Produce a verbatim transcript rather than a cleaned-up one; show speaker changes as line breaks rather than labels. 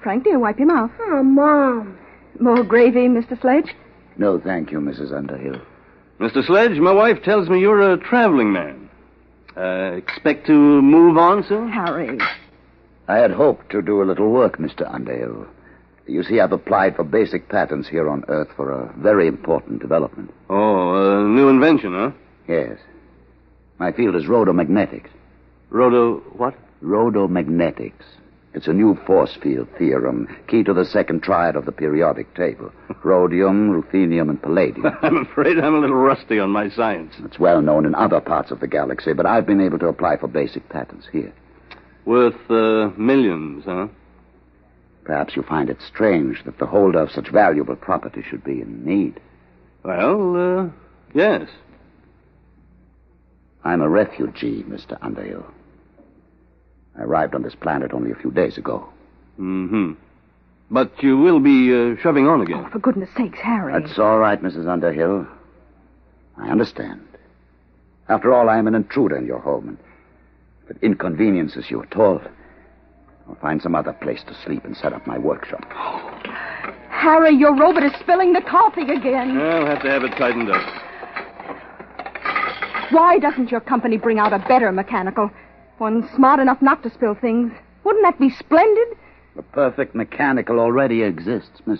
Frank, dear, wipe your mouth.
Oh, Mom.
More gravy, Mister Sledge?
No, thank you, Missus Underhill.
Mister Sledge, my wife tells me you're a traveling man. Uh, expect to move on soon?
Harry.
I had hoped to do a little work, Mister Underhill. You see, I've applied for basic patents here on Earth for a very important development.
Oh, a new invention, huh?
Yes. My field is rhodomagnetics.
Rhodo... what?
Rhodomagnetics. It's a new force field theorem, key to the second triad of the periodic table. Rhodium, ruthenium, and palladium.
I'm afraid I'm a little rusty on my science.
It's well known in other parts of the galaxy, but I've been able to apply for basic patents here.
Worth uh, millions, huh?
Perhaps you find it strange that the holder of such valuable property should be in need.
Well, uh, yes.
I'm a refugee, Mister Underhill. I arrived on this planet only a few days ago.
Mm-hmm. But you will be uh, shoving on again.
Oh, for goodness sakes, Harry.
That's all right, Missus Underhill. I understand. After all, I am an intruder in your home, and if it inconveniences you at all, I'll find some other place to sleep and set up my workshop.
Harry, your robot is spilling the coffee again.
I'll have to have it tightened up.
Why doesn't your company bring out a better mechanical? One smart enough not to spill things. Wouldn't that be splendid?
The perfect mechanical already exists, Miss